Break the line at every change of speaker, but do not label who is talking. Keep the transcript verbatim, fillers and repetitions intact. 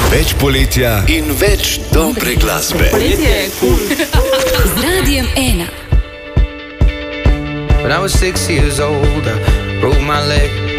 Več poletja in več dobre glasbe.
Poletje je kul.
Z Radiem ena.
When I was six years old, I broke my leg.